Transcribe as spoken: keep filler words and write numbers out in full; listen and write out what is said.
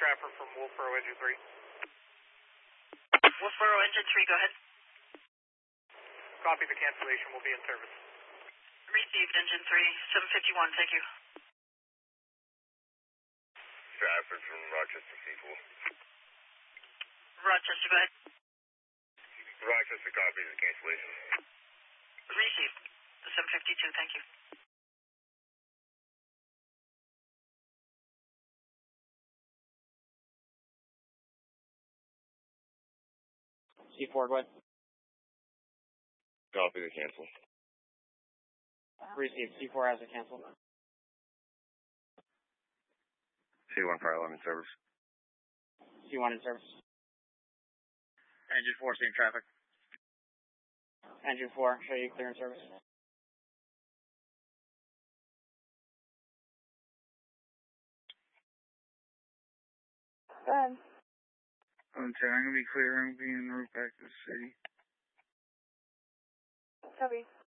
Trafford from Wolfboro Engine three. Wolfboro Engine three, go ahead. Copy the cancellation, will be in service. Received, Engine three, seven fifty-one, thank you. Trafford from Rochester C four. Rochester, go ahead. Rochester, copy the cancellation. Received, seven fifty-two, thank you. C four, go ahead. Copy the cancel. Received. C four has a cancel. C one fire alarm in service. C one in service. Engine four, seeing traffic. Engine four, show you clear in service. Go ahead. I'm going to be clear. I'm being moved back to the city. Copy.